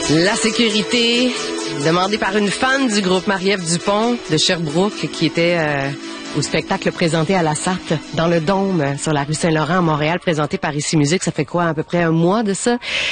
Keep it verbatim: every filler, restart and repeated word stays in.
La sécurité, demandée par une fan du groupe Marie-Ève Dupont de Sherbrooke qui était euh, au spectacle présenté à la Sarthe dans le Dôme sur la rue Saint-Laurent à Montréal, présenté par Ici Musique. Ça fait quoi, à peu près un mois de ça?